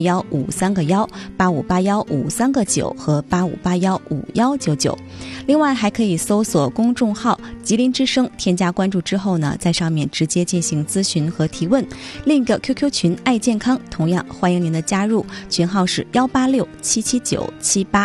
858153个9和85815199。另外还可以搜索公众号吉林之声，添加关注之后呢，在上面直接进行咨询和提问。另一个 QQ 群爱健康同样欢迎您的加入，群号是186779778。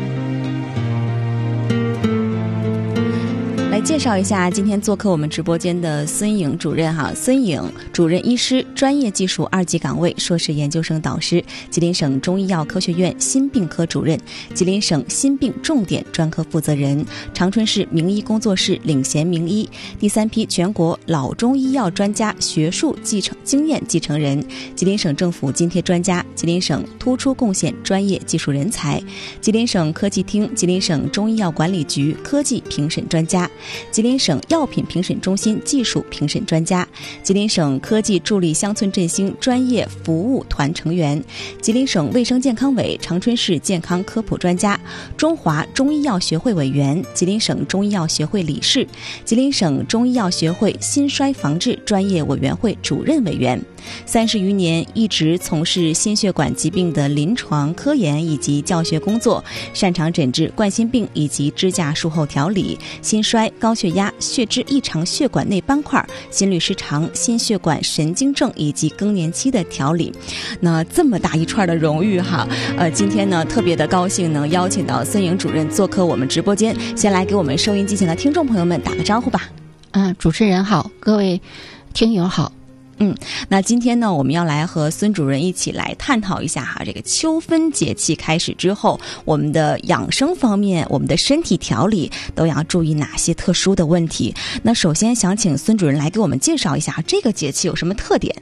来介绍一下今天做客我们直播间的孙颖主任哈，孙颖主任医师，专业技术2级岗位，硕士研究生导师，吉林省中医药科学院心病科主任，吉林省心病重点专科负责人，长春市名医工作室领衔名医，第3批全国老中医药专家学术经验继承人，吉林省政府津贴专家，吉林省突出贡献专业技术人才，吉林省科技厅、吉林省中医药管理局科技评审专家，吉林省药品评审中心技术评审专家，吉林省科技助力乡村振兴专业服务团成员，吉林省卫生健康委长春市健康科普专家，中华中医药学会委员，吉林省中医药学会理事，吉林省中医药学会心衰防治专业委员会主任委员。30余年一直从事心血管疾病的临床科研以及教学工作，擅长诊治冠心病以及支架术后调理、心衰、高血压、血脂异常血管内斑块、心律失常、心血管神经症以及更年期的调理。那这么大一串的荣誉哈，今天呢特别的高兴能邀请到孙颖主任做客我们直播间，先来给我们收音机前的听众朋友们打个招呼吧。 主持人好，各位听友好。 那今天呢，我们要来和孙主任一起来探讨一下哈，这个秋分节气开始之后，我们的养生方面，我们的身体调理都要注意哪些特殊的问题？那首先想请孙主任来给我们介绍一下这个节气有什么特点？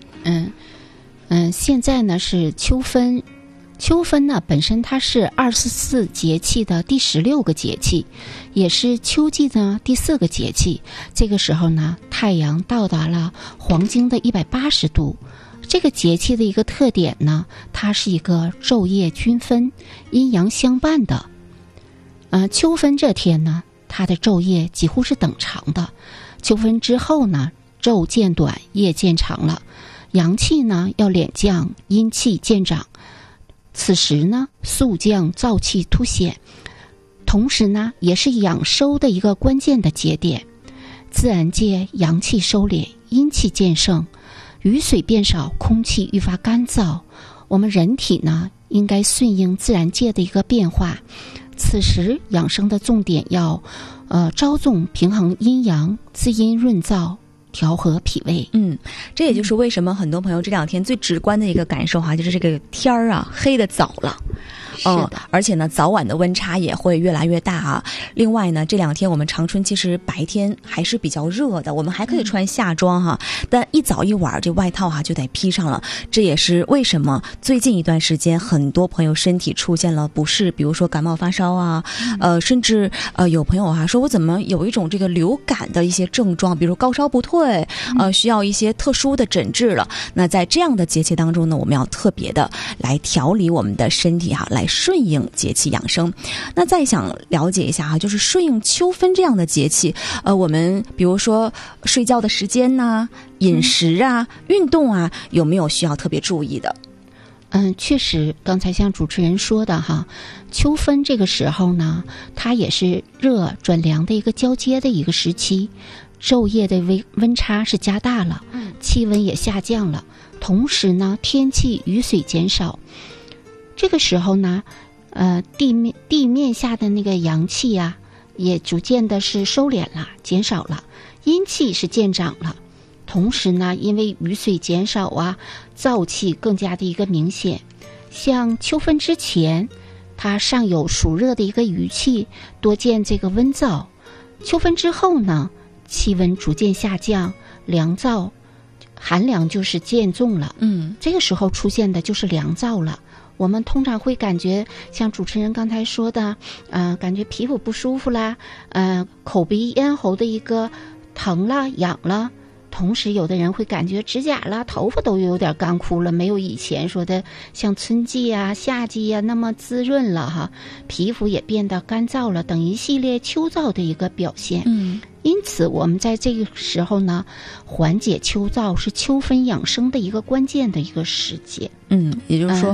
现在呢是秋分。秋分呢本身它是24节气的第16个节气，也是秋季的第4个节气。这个时候呢，太阳到达了黄经的180度。这个节气的一个特点呢，它是一个昼夜均分、阴阳相伴的。秋分这天呢，它的昼夜几乎是等长的。秋分之后呢，昼渐短，夜渐长了，阳气呢要敛降，阴气渐长。此时呢，肃降燥气凸显，同时呢，也是养收的一个关键的节点。自然界阳气收敛，阴气渐盛，雨水变少，空气愈发干燥。我们人体呢，应该顺应自然界的一个变化。此时养生的重点要着重平衡阴阳，滋阴润燥，调和脾胃。 这也就是为什么很多朋友这2天最直观的一个感受哈，就是这个天儿啊黑得早了。 是的， 而且呢，早晚的温差也会越来越大啊。另外呢，这2天我们长春其实白天还是比较热的，我们还可以穿夏装哈，但一早一晚这外套就得披上了。这也是为什么最近一段时间很多朋友身体出现了不适，比如说感冒发烧啊，甚至有朋友说我怎么有一种这个流感的一些症状，比如高烧不退，需要一些特殊的诊治了。那在这样的节气当中呢，我们要特别的来调理我们的身体来顺应节气养生。那再想了解一下就是顺应秋分这样的节气，我们比如说睡觉的时间呐、饮食啊、运动啊，有没有需要特别注意的？ 确实，刚才像主持人说的哈，秋分这个时候呢，它也是热转凉的一个交接的一个时期，昼夜的温差是加大了，气温也下降了，同时呢，天气雨水减少。这个时候呢，地面下的那个阳气啊，也逐渐的是收敛了，减少了，阴气是渐长了。同时呢，因为雨水减少啊，燥气更加的一个明显。像秋分之前，它尚有暑热的一个余气，多见这个温燥。秋分之后呢，气温逐渐下降，凉燥，寒凉就是渐重了。这个时候出现的就是凉燥了。我们通常会感觉像主持人刚才说的，感觉皮肤不舒服啦，口鼻咽喉的一个疼了、痒了， 同时有的人会感觉指甲啦、头发都有点干枯了，没有以前说的像春季啊、夏季啊那么滋润了哈，皮肤也变得干燥了，等一系列秋燥的一个表现。因此我们在这个时候呢，缓解秋燥是秋分养生的一个关键的一个时节。 也就是说